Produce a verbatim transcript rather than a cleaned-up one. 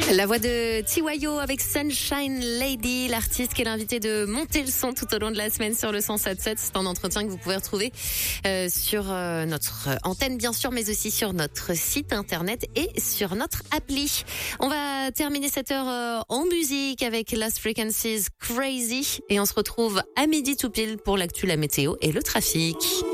La voix de Tiwayo avec Sunshine Lady, l'artiste qui est l'invité de monter le son tout au long de la semaine sur le cent sept sept. C'est un entretien que vous pouvez retrouver euh, sur euh, notre antenne bien sûr, mais aussi sur notre site internet et sur notre appli. On va terminer cette heure euh, en musique avec Lost Frequencies Crazy et on se retrouve à midi tout pile pour l'actu, la météo et le trafic.